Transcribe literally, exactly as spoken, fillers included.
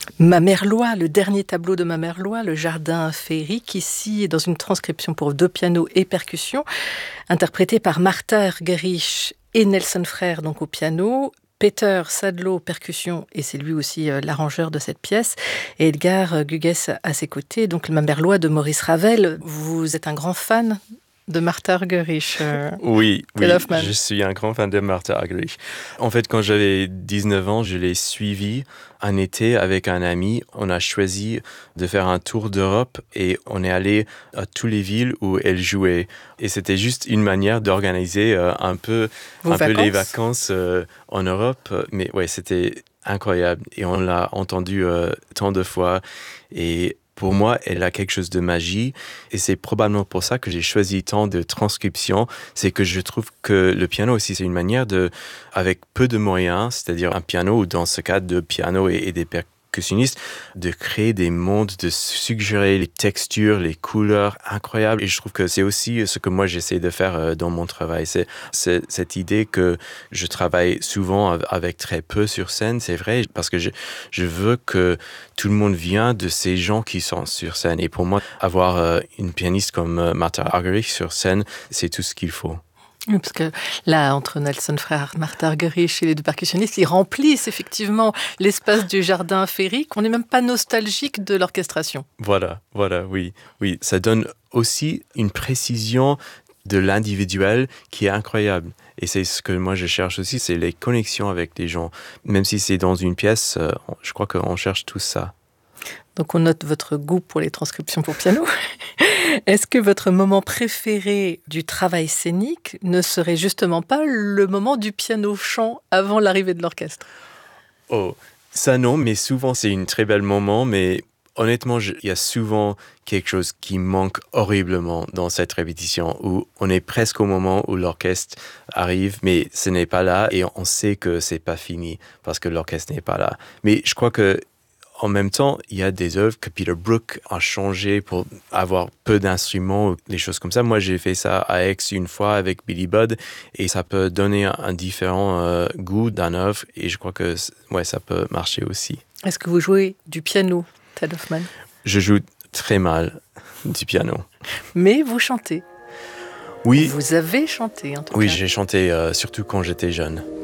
Mamerlois, le dernier tableau de Mamerlois, le jardin féerique, ici dans une transcription pour deux pianos et percussions, interprétée par Martha Argerich et Nelson Frère donc au piano, Peter Sadlo percussion et c'est lui aussi euh, l'arrangeur de cette pièce et Edgar Gugues à ses côtés, donc le Mamerlois de Maurice Ravel. Vous êtes un grand fan de Martha Argerich, euh, Oui, oui, Hoffman. Je suis un grand fan de Martha Argerich. En fait, quand j'avais dix-neuf ans, je l'ai suivi un été avec un ami. On a choisi de faire un tour d'Europe et on est allé à toutes les villes où elle jouait. Et c'était juste une manière d'organiser euh, un peu, un peu les vacances euh, en Europe. Mais ouais, c'était incroyable. Et on l'a entendu euh, tant de fois. Et pour moi, elle a quelque chose de magie et c'est probablement pour ça que j'ai choisi tant de transcriptions. C'est que je trouve que le piano aussi, c'est une manière de, avec peu de moyens, c'est-à-dire un piano ou dans ce cas de piano et, et des percussionnistes, de créer des mondes, de suggérer les textures, les couleurs incroyables. Et je trouve que c'est aussi ce que moi j'essaie de faire dans mon travail. C'est, c'est cette idée que je travaille souvent avec très peu sur scène, c'est vrai, parce que je, je veux que tout le monde vient de ces gens qui sont sur scène. Et pour moi, avoir euh, une pianiste comme euh, Martha Argerich sur scène, c'est tout ce qu'il faut. Oui, parce que là, entre Nelson Frère, Martha Argerich et les deux percussionnistes, ils remplissent effectivement l'espace du jardin féerique. On n'est même pas nostalgique de l'orchestration. Voilà, voilà, oui. Oui, ça donne aussi une précision de l'individuel qui est incroyable. Et c'est ce que moi je cherche aussi, c'est les connexions avec les gens. Même si c'est dans une pièce, euh, je crois qu'on cherche tout ça. Donc on note votre goût pour les transcriptions pour piano. Est-ce que votre moment préféré du travail scénique ne serait justement pas le moment du piano-chant avant l'arrivée de l'orchestre ? Oh, ça non, mais souvent c'est un très bel moment, mais honnêtement, il y a souvent quelque chose qui manque horriblement dans cette répétition, où on est presque au moment où l'orchestre arrive, mais ce n'est pas là, et on sait que c'est pas fini, parce que l'orchestre n'est pas là. Mais je crois que en même temps, il y a des œuvres que Peter Brook a changé pour avoir peu d'instruments ou des choses comme ça. Moi, j'ai fait ça à Aix une fois avec Billy Budd et ça peut donner un différent euh, goût d'un œuvre et je crois que ouais, ça peut marcher aussi. Est-ce que vous jouez du piano, Ted Hoffman ? Je joue très mal du piano. Mais vous chantez ? Oui. Vous avez chanté en tout oui, cas. Oui, j'ai chanté euh, surtout quand j'étais jeune.